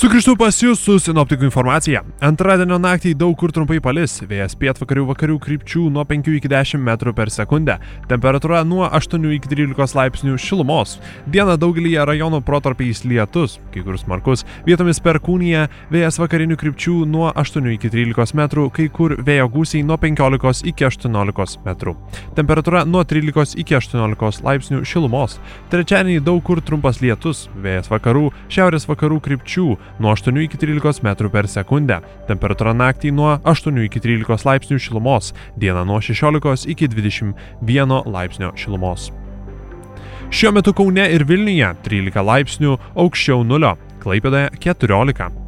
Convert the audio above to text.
Sugrįžtu pas jūs su sinoptikų informacija. Antradienio naktį daug kur trumpai palis, vėjas pietvakarių krypčių nuo 5 iki 10 metrų per sekundę, temperatūra nuo 8 iki 13 laipsnių šilumos. Dieną daugelyje rajonų protarpiais lietus, kai kur smarkus, vietomis perkūnija, vėjas vakarinių krypčių nuo 8 iki 13 metrų, kai kur vėjo gūsiai nuo 15 iki 18 metrų. Temperatūra nuo 13 iki 18 laipsnių šilumos. Trečiadienį daug kur trumpas lietus, vėjas vakarų, šiaurės vakarų krypčių nuo 8 iki 13 metrų per sekundę. Temperatūra naktį nuo 8 iki 13 laipsnių šilumos. Dieną nuo 16 iki 21 laipsnio šilumos. Šiuo metu Kaune ir Vilniuje 13 laipsnių aukščiau nulio, Klaipėdoje 14.